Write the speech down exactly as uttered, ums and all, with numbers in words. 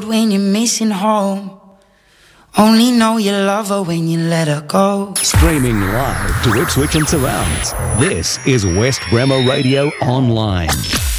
road when you're missing home. Only know you love her when you let her go. Streaming live to Ipswich and surrounds. This is West Bremer Radio Online.